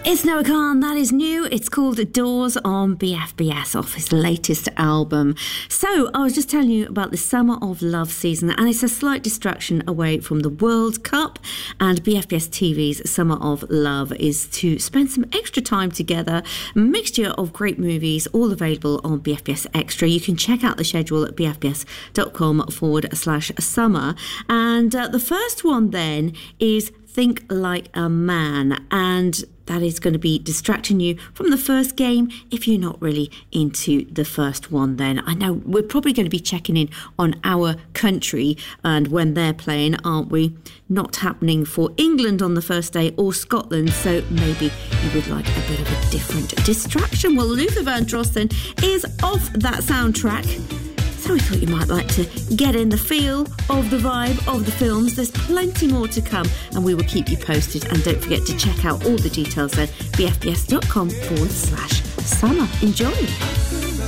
It's Noah Kahan, that is new. It's called Doors on BFBS, off his latest album. So, I was just telling you about the Summer of Love season, and it's a slight distraction away from the World Cup. And BFBS TV's Summer of Love is to spend some extra time together. A mixture of great movies, all available on BFBS Extra. You can check out the schedule at bfbs.com/summer. And the first one then is Think Like a Man, and that is going to be distracting you from the first game if you're not really into the first one then. I know we're probably going to be checking in on our country and when they're playing, aren't we? Not happening for England on the first day or Scotland, so maybe you would like a bit of a different distraction. Well, Luther Vandross then is off that soundtrack. So we thought you might like to get in the feel of the vibe of the films. There's plenty more to come and we will keep you posted. And don't forget to check out all the details at bfbs.com/summer. Enjoy.